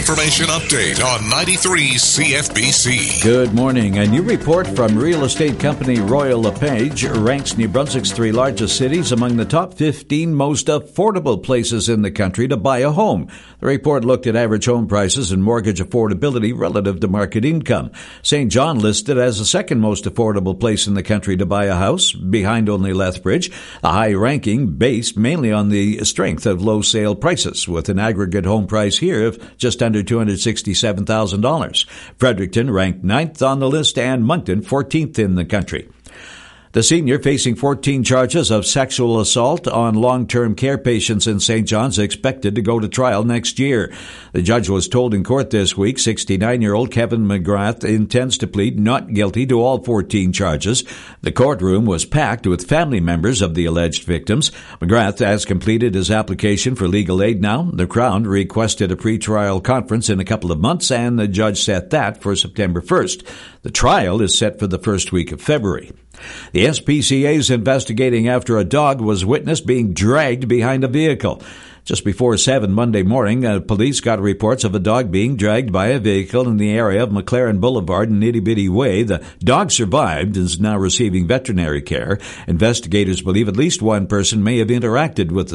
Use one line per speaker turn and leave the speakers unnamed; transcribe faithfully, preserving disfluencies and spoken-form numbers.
information update on ninety-three C F B C.
Good morning. A new report from real estate company Royal LePage ranks New Brunswick's three largest cities among the top fifteen most affordable places in the country to buy a home. The report looked at average home prices and mortgage affordability relative to market income. Saint John listed as the second most affordable place in the country to buy a house, behind only Lethbridge, a high ranking based mainly on the strength of low sale prices, with an aggregate home price here of just under two hundred sixty-seven thousand dollars. Fredericton ranked ninth on the list and Moncton fourteenth in the country. The senior, facing fourteen charges of sexual assault on long-term care patients in Saint John's, expected to go to trial next year. The judge was told in court this week sixty-nine-year-old Kevin McGrath intends to plead not guilty to all fourteen charges. The courtroom was packed with family members of the alleged victims. McGrath has completed his application for legal aid now. The Crown requested a pre-trial conference in a couple of months, and the judge set that for September first. The trial is set for the first week of February. The S P C A is investigating after a dog was witnessed being dragged behind a vehicle. Just before seven Monday morning, uh, police got reports of a dog being dragged by a vehicle in the area of McLaren Boulevard and Itty Bitty Way. The dog survived and is now receiving veterinary care. Investigators believe at least one person may have interacted with the